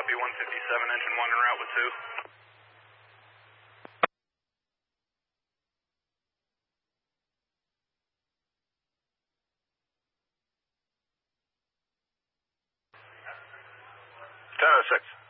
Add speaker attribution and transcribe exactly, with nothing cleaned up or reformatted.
Speaker 1: Copy, one fifty-seven, engine one en route with two.
Speaker 2: ten oh six.